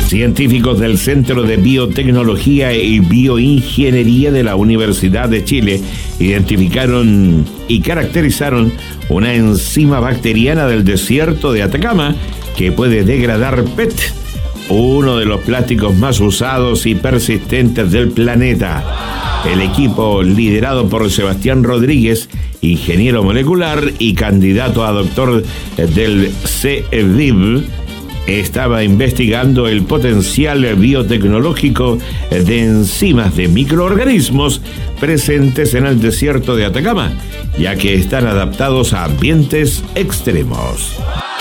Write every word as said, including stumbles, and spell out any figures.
Científicos del Centro de Biotecnología y Bioingeniería de la Universidad de Chile identificaron y caracterizaron una enzima bacteriana del desierto de Atacama que puede degradar P E T, uno de los plásticos más usados y persistentes del planeta. El equipo, liderado por Sebastián Rodríguez, ingeniero molecular y candidato a doctor del C E B I B, estaba investigando el potencial biotecnológico de enzimas de microorganismos presentes en el desierto de Atacama, ya que están adaptados a ambientes extremos.